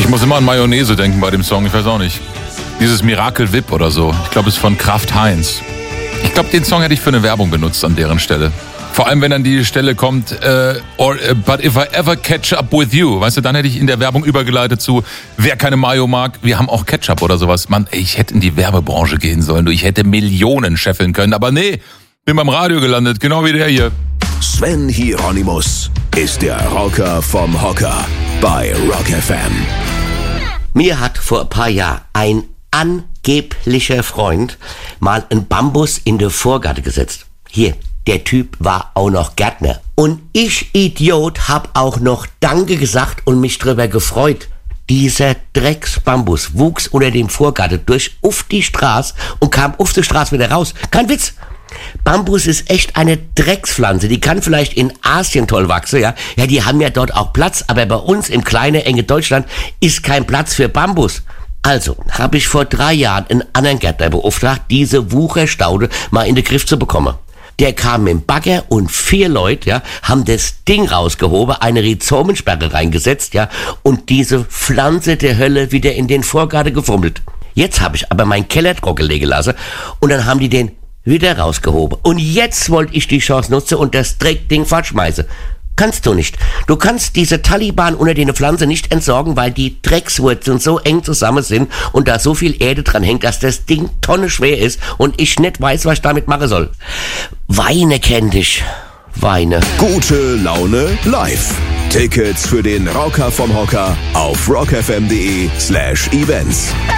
Ich muss immer an Mayonnaise denken bei dem Song, ich weiß auch nicht. Dieses Miracle Whip oder so. Ich glaube, es ist von Kraft Heinz. Ich glaube, den Song hätte ich für eine Werbung benutzt an deren Stelle. Vor allem, wenn dann die Stelle kommt, but if I ever catch up with you, weißt du, dann hätte ich in der Werbung übergeleitet zu, wer keine Mayo mag, wir haben auch Ketchup oder sowas. Mann, ich hätte in die Werbebranche gehen sollen, ich hätte Millionen scheffeln können, aber nee, bin beim Radio gelandet, genau wie der hier. Sven Hieronymus ist der Rocker vom Hocker bei Rock FM. Mir hat vor ein paar Jahren ein angeblicher Freund mal einen Bambus in den Vorgarten gesetzt. Hier, der Typ war auch noch Gärtner. Und ich, Idiot, hab auch noch Danke gesagt und mich drüber gefreut. Dieser Drecksbambus wuchs unter dem Vorgarten durch auf die Straße und kam auf die Straße wieder raus. Kein Witz. Bambus ist echt eine Dreckspflanze. Die kann vielleicht in Asien toll wachsen, ja. Ja, die haben ja dort auch Platz, aber bei uns im kleinen, enge Deutschland ist kein Platz für Bambus. Also habe ich vor 3 Jahren einen anderen Gärtner beauftragt, diese Wucherstaude mal in den Griff zu bekommen. Der kam mit dem Bagger und 4 Leute, ja, haben das Ding rausgehoben, eine Rhizomensperre reingesetzt, ja, und diese Pflanze der Hölle wieder in den Vorgarten gefummelt. Jetzt habe ich aber meinen Keller trockenlegen lassen und dann haben die den wieder rausgehoben. Und jetzt wollte ich die Chance nutzen und das Dreckding fortschmeißen. Kannst du nicht. Du kannst diese Taliban unter den Pflanzen nicht entsorgen, weil die Dreckswurzeln so eng zusammen sind und da so viel Erde dran hängt, dass das Ding tonnenschwer ist und ich nicht weiß, was ich damit machen soll. Weine kenn dich. Weine. Gute Laune live. Tickets für den Rocker vom Hocker auf rockfm.de/events.